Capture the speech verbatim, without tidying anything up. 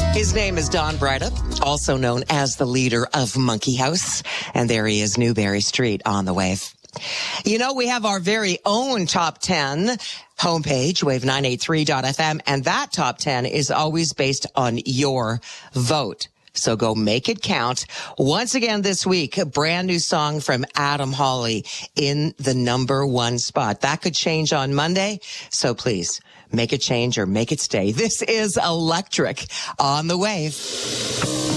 His name is Don Breithaupt, also known as the leader of Monkey House. And there he is, Newberry Street on the Wave. You know, we have our very own top ten homepage, wave nine eighty-three dot f m, and that top ten is always based on your vote. So go make it count. Once again this week, a brand new song from Adam Hawley in the number one spot. That could change on Monday, so please make it change or make it stay. This is Electric on the Wave.